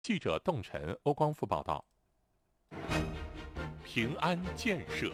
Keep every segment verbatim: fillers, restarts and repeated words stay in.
记者邓晨、欧光复报道。平安建设。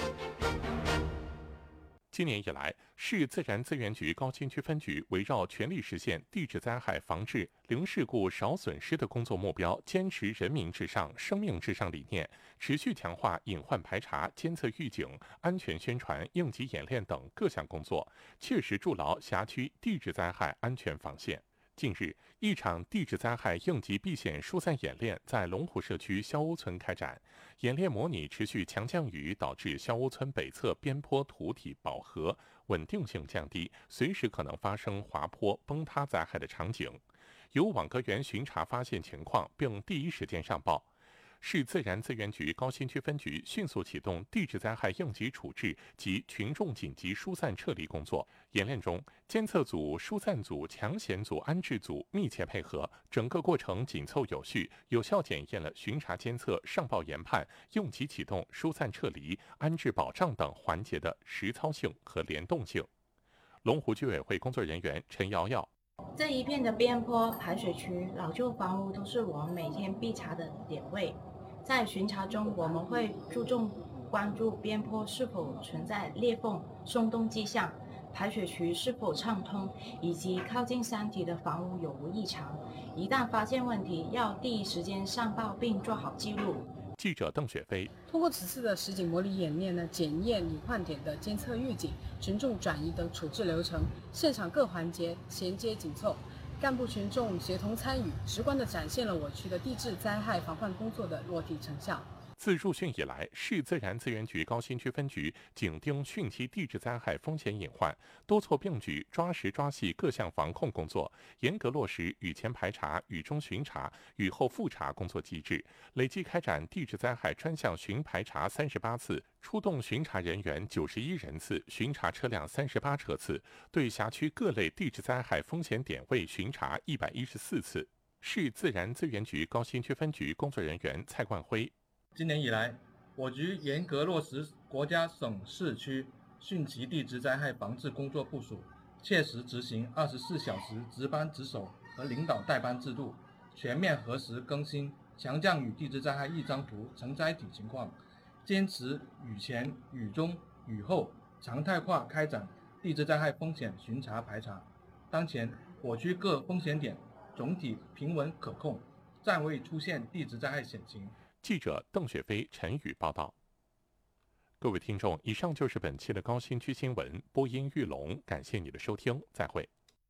今年以来，市自然资源局高新区分局围绕全力实现地质灾害防治、零事故、少损失的工作目标，坚持人民至上、生命至上理念，持续强化隐患排查、监测预警、安全宣传、应急演练等各项工作，切实筑牢辖区地质灾害安全防线。近日，一场地质灾害应急避险疏散演练在龙湖社区肖屋村开展。演练模拟持续强降雨导致肖屋村北侧边坡土体饱和，稳定性降低，随时可能发生滑坡、崩塌灾害的场景。由网格员巡查发现情况，并第一时间上报。市自然资源局高新区分局迅速启动地质灾害应急处置及群众紧急疏散撤离工作。演练中，监测组、疏散组、抢险组、安置组密切配合，整个过程紧凑有序，有效检验了巡查监测、上报研判、应急启动、疏散撤离、安置保障等环节的实操性和联动性。龙湖居委会工作人员陈瑶瑶。 这一片的边坡排水区、老旧房屋都是我们每天必查的点位。在巡查中，我们会注重关注边坡是否存在裂缝、松动迹象，排水渠是否畅通，以及靠近山体的房屋有无异常。一旦发现问题，要第一时间上报并做好记录。 记者邓雪飞通过此次的实景模拟演练呢，检验隐患点的监测预警、群众转移等处置流程，现场各环节衔接紧凑，干部群众协同参与，直观地展现了我区的地质灾害防范工作的落地成效。 自入汛以来，市自然资源局高新区分局紧盯汛期地质灾害风险隐患，多措并举，抓实抓细各项防控工作，严格落实雨前排查、雨中巡查、雨后复查工作机制，累计开展地质灾害专项巡排查三十八次，出动巡查人员九十一人次，巡查车辆三十八车次，对辖区各类地质灾害风险点位巡查一百一十四次。市自然资源局高新区分局工作人员蔡冠辉。 今年以来，我局严格落实国家省市区汛期地质灾害防治工作部署，切实执行二十四小时值班值守和领导带班制度，全面核实更新强降雨地质灾害一张图承载体情况，坚持雨前、雨中、雨后常态化开展地质灾害风险巡查排查。当前，我区各风险点总体平稳可控，暂未出现地质灾害险情。 记者邓雪飞、陈宇报道。各位听众，以上就是本期的高新区新聞，播音玉龍，感謝你的收聽，再會。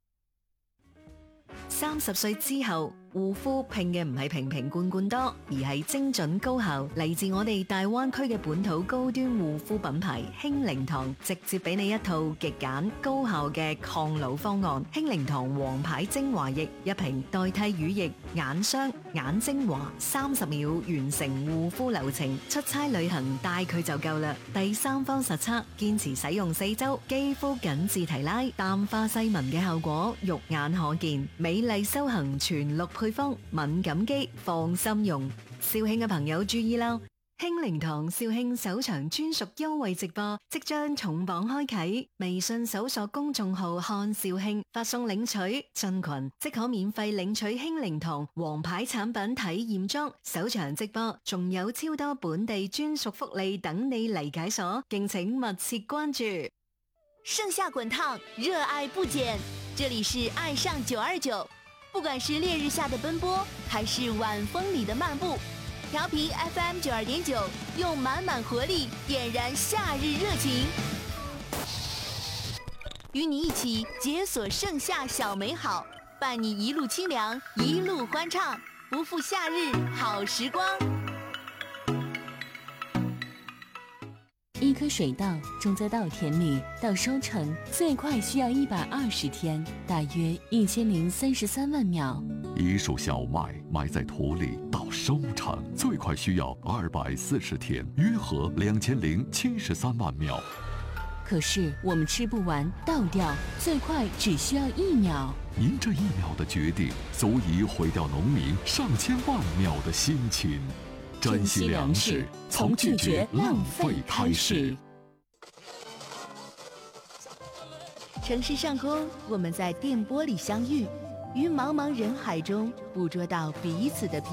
三十歲之後，護膚拼嘅唔係瓶瓶罐罐多，而係精準高效。嚟自我哋大灣區嘅本土高端護膚品牌興靈堂，直接俾你一套極簡高效嘅抗老方案。興靈堂皇牌精華液一瓶代替乳液、眼霜、眼精華，三十秒完成護膚流程。出差旅行帶佢就夠啦。第三方實測，堅持使用四周，肌膚緊緻提拉，淡化細紋嘅效果肉眼可見。美麗修行全綠配方，敏感肌放心用。肇慶嘅朋友注意啦！興靈堂肇慶首場專屬優惠直播即將重磅開啟，微信搜索公眾號看肇慶，發送領取進群即可免費領取興靈堂皇牌產品體驗裝。首場直播仲有超多本地專屬福利等你嚟解鎖，敬請密切關注。 盛夏滾燙，熱愛不減，這裡是愛上九二九。不管是烈日下的奔波，還是晚風裡的漫步，調頻 F M 九二點九，用滿滿活力點燃夏日熱情，與你一起解鎖盛夏小美好，伴你一路清涼，一路歡暢，不負夏日好時光。 一顆水稻種在稻田裡，到收成最快需要一百二十天，大約一千零三十三萬秒。 一束小麥埋在土裡到收成最快需要二百四十天，約合兩千零七十三萬秒。 可是我們吃不完倒掉，最快只需要一秒。 您這一秒的決定，足以毀掉農民上千萬秒的辛勤。珍惜糧食，從拒絕浪費開始。 城市上空，我們在電波裡相遇， 于茫茫人海中捕捉到彼此的